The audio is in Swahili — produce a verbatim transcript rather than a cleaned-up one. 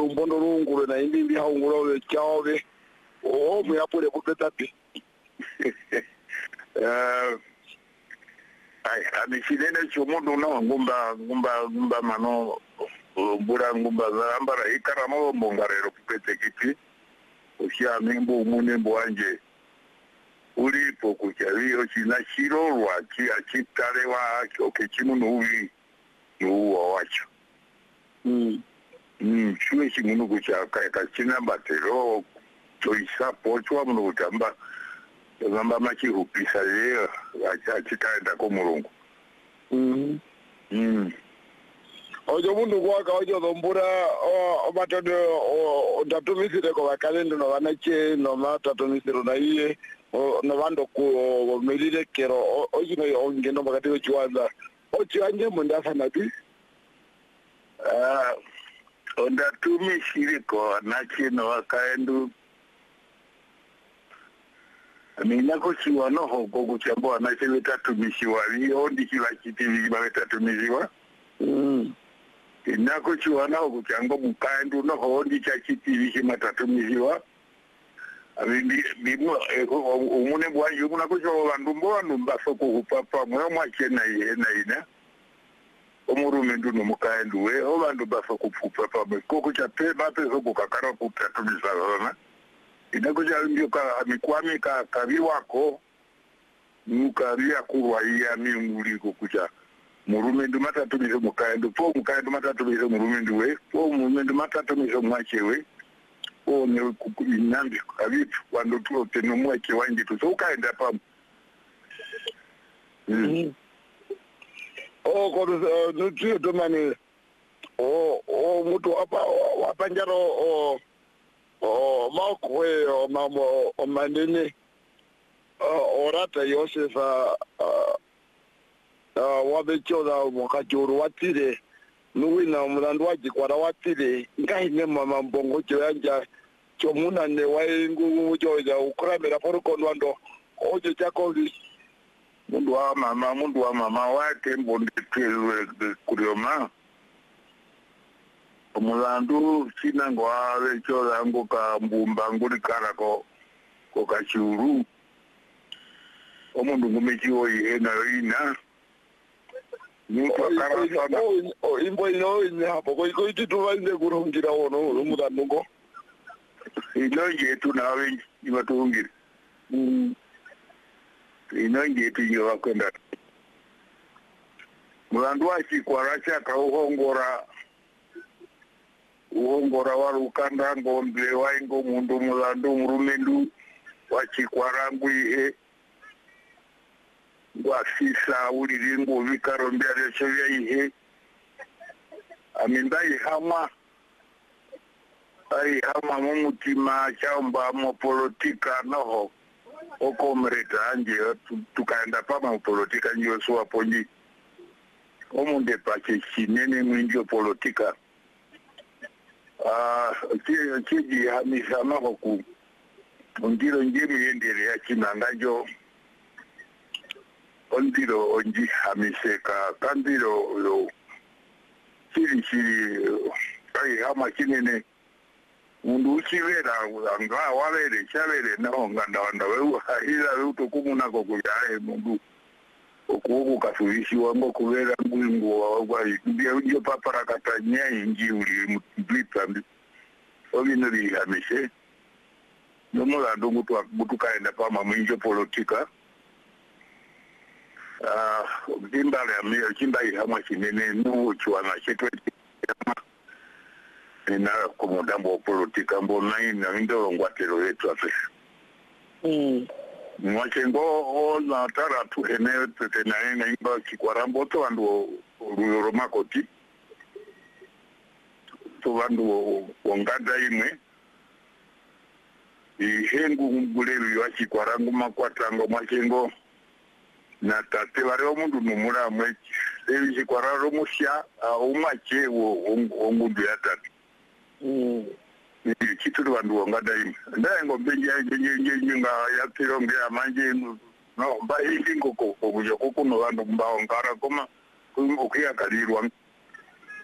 umbondo rungu na indi ndi haungulo le chaove o mu yapole kupeta pi eh ai ani sinene chomodo na ngumba ngumba ngumba mano bura ngumba zambara ikara mo mbongarero kupete kiti ushia mimbo mune mbwanje ulipo kuchavio china chirorwa chi achitarewa okechimu nuwi nuwa wacho mm mm chwe chimuno kuchaka kachina batero toisapo chwa muno kutamba ngamba machihupisa ye achitaenda ko mulungu mm mm ojo mundu kwaka ojo dombura o batode o ndatumisire ko bakalendo no banache no matatumisiro na iye no bando ku melile kero ojo no ongendo bakati ko chiwanza ojo anje munda sana bi ah ondatumisire ko nache no akaendu mina ko chiwano hoko kuchambwa na chele tatumishiwa hiyo ndikila kitivi bametatumishiwa mm inako chiwana okuchango mukandu no hondi cha kitivi chimatatumiziwa abindi bimo umune bwaje umuna ko cho bandu mbonu mbaso ko hupapa mwe mwachena yena ina omurume ndu no mukandu we obandu baso kupupapa mwe koko cha peba peso kukakara kutatumiza zona inako cha ndio ka mikwami ka kabiwako nukaria kurwa iya minguli kukucha murume ndu matatumize mukaendo po mukaendo matatumize murume ndu we po murume ndu matatumize mwache we o ne kukuinambi kavitu kwando tuo teno mwache wangi tu so ukaenda pa mm o ko nutio to mani o o mutu apa wapanjaro o o makwe o mamo o mandene o rata Yosefa uh wabechoda mwakachuru watire nuwina mulandu wajikwara watire ngahine mama mbongo choyanja chomuna ne waingu choja ukuramira porukondo ando ojo chakoli mundu wa mama mundu wa mama wake mbondetwe kurioma omulandu sinango ave choda ngo ka mbumba nguri karako ko kachuru omundu ngumechiwo yena ina Nuko akara sana. Oh, imbo ino ina hapo. Kwa iko iti tuwainde kurungira wono, umuda nungo. Ino yetu nawe ima turungira. Mm. Ino yetu yiwa kwenda. Mulandu wachi kwa racha ka uhongora. Uhongora waru ukanda ngombe waingo mundu mulandu murumendu. Wachi kwa rangu ihe. Wasisa uliringo vikarombia reshovia ihe amindai hama ai hama mumutima chamba mo politika noho oko mreta anje tukaenda pama politika nyo so aponji omunde pache chinene mwinjo politika ah tie tiji hamisa noho ku ndiro njimi yendelea chinangajo ondiro onji hamiseka kandiro lo chiri chiri kai hama kinene mundu uchivera anga wavere chavere naho nganda wanda wewe hila ruto kumunako kuyae mundu okuoku kasuishi wango kuvera nguingu wa ndia unjo papara katanya inji uli mblipa mbi ovino li hamise nomula ndo mutu mutu kaenda pama mwinjo politika ah dimbale amio chindai hama chinene no chuana chetwe ina komodambo politika mbona ina ndo ngwatero yetu ape mm mwachengo na tara tu eneo tena ina imba chikwarambo to ando ruyoro makoti to ando wongada imwe ihengu nguleru ya chikwarangu makwatango mwachengo na tate wale omundu numura mwe ebi chikwararo musha umache wongundu ya tate mm ni kitu wandu wongada imwe ndayengo benje nje nga yakironge amanje no ba hingo ko ko kuno wandu mbao ngara koma kuya kalirwa